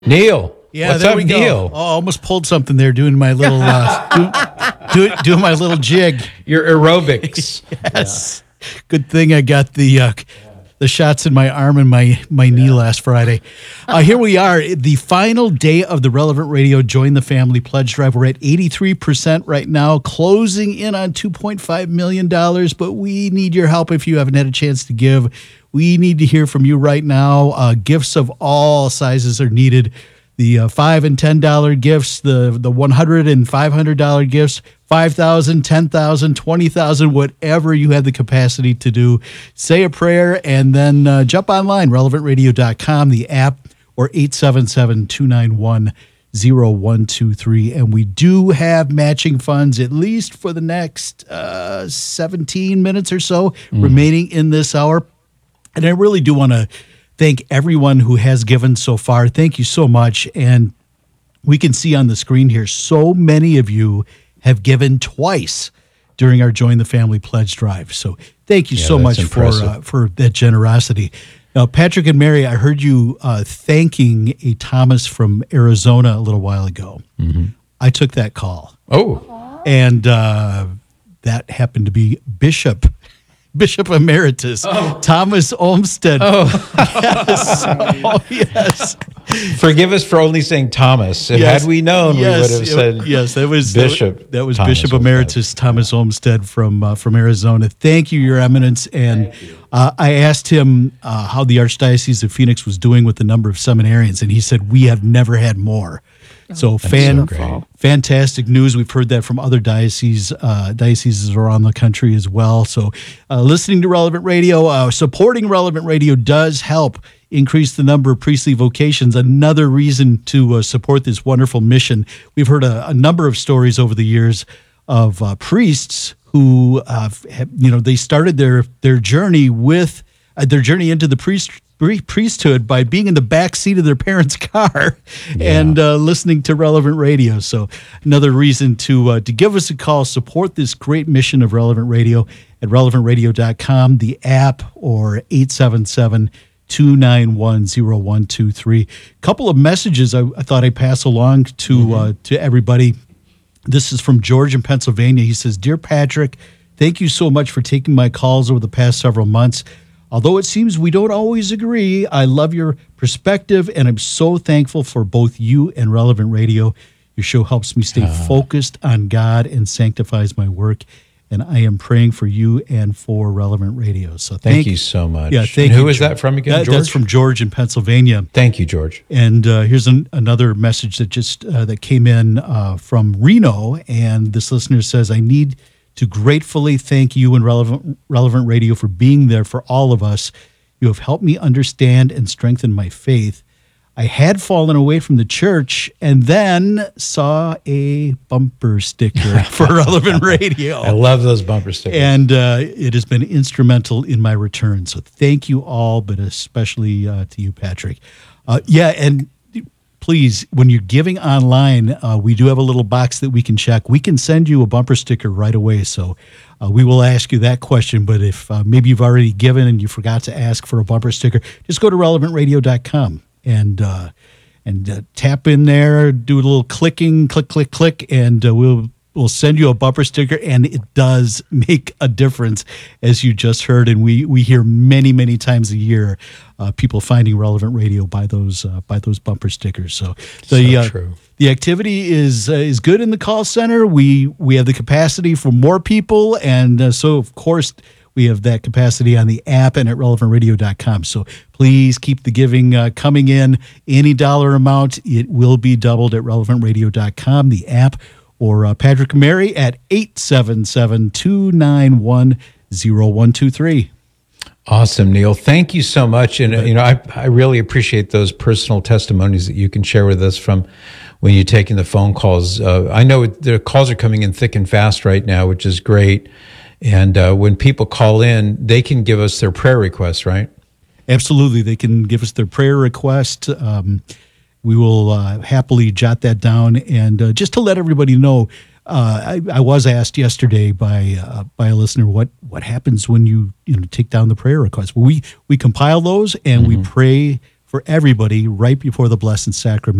Neil. Yeah, What's there up, we go. Neil? Oh, almost pulled something there doing my little doing my little jig. Your aerobics. Yes. Yeah. Good thing I got the shots in my arm and my knee last Friday. Here we are, the final day of the Relevant Radio Join the Family Pledge Drive. We're at 83% right now, closing in on $2.5 million, but we need your help if you haven't had a chance to give. We need to hear from you right now. Gifts of all sizes are needed. The $5 and $10 gifts, the $100 and $500 gifts, $5,000, $10,000, $20,000, whatever you have the capacity to do. Say a prayer and then jump online, relevantradio.com, the app, or 877-291-0123. And we do have matching funds, at least for the next 17 minutes or so remaining in this hour. And I really do want to thank everyone who has given so far. Thank you so much. And we can see on the screen here, so many of you have given twice during our Join the Family Pledge Drive. So thank you so much for that generosity. Now, Patrick and Mary, I heard you thanking a Thomas from Arizona a little while ago. Mm-hmm. I took that call. Oh. And that happened to be Bishop Emeritus, Thomas Olmsted. Yes. Forgive us for only saying Thomas. Had we known, we would have said that was Bishop. That was Bishop Emeritus Thomas Olmsted from Arizona. Thank you, Your Eminence. And I asked him how the Archdiocese of Phoenix was doing with the number of seminarians, and he said, we have never had more. So fantastic news. We've heard that from other dioceses around the country as well. So listening to Relevant Radio, supporting Relevant Radio does help increase the number of priestly vocations. Another reason to support this wonderful mission. We've heard a number of stories over the years of priests who, they started their journey with their journey into the priesthood by being in the back seat of their parents' car and listening to Relevant Radio. So another reason to give us a call, support this great mission of Relevant Radio at relevantradio.com, the app, or 877-291-0123. Couple of messages I thought I'd pass along to everybody. This is from George in Pennsylvania. He says, Dear Patrick, thank you so much for taking my calls over the past several months. Although it seems we don't always agree, I love your perspective, and I'm so thankful for both you and Relevant Radio. Your show helps me stay focused on God and sanctifies my work, and I am praying for you and for Relevant Radio. So thank you so much. Yeah, thank you. Who is that from again, George? That's from George in Pennsylvania. Thank you, George. And here's another message that just that came in from Reno, and this listener says, I need to gratefully thank you and Relevant Radio for being there for all of us. You have helped me understand and strengthen my faith. I had fallen away from the church and then saw a bumper sticker for Relevant Radio. I love those bumper stickers. And it has been instrumental in my return. So thank you all, but especially to you, Patrick. And please, when you're giving online, we do have a little box that we can check. We can send you a bumper sticker right away. So we will ask you that question. But if maybe you've already given and you forgot to ask for a bumper sticker, just go to relevantradio.com and tap in there, do a little clicking, click, and we'll send you a bumper sticker, and it does make a difference, as you just heard. And we hear many, many times a year people finding Relevant Radio by those bumper stickers. So true. The activity is good in the call center. We have the capacity for more people, and so of course we have that capacity on the app and at relevantradio.com. So please keep the giving coming in. Any dollar amount, it will be doubled at relevantradio.com, the app, or Patrick and Mary at 877-291-0123. Awesome, Neil. Thank you so much. And, I really appreciate those personal testimonies that you can share with us from when you're taking the phone calls. I know the calls are coming in thick and fast right now, which is great. And when people call in, they can give us their prayer requests, right? Absolutely. They can give us their prayer request. We will happily jot that down. And just to let everybody know, I was asked yesterday by a listener what happens when you take down the prayer requests. Well, we compile those and we pray for everybody right before the Blessed Sacrament.